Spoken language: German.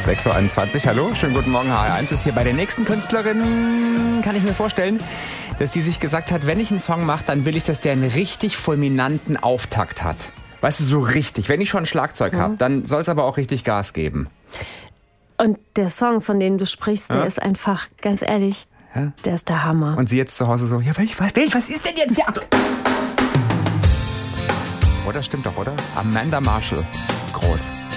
6.21 Uhr, hallo, schönen guten Morgen, HR1 ist hier. Bei der nächsten Künstlerin kann ich mir vorstellen, dass die sich gesagt hat, wenn ich einen Song mache, dann will ich, dass der einen richtig fulminanten Auftakt hat. Weißt du, so richtig. Wenn ich schon ein Schlagzeug habe, dann soll es aber auch richtig Gas geben. Und der Song, von dem du sprichst, der ist einfach, ganz ehrlich, der ist der Hammer. Und sie jetzt zu Hause so, ja, was ist denn jetzt? Ja. Oder, stimmt doch, oder? Amanda Marshall. Groß.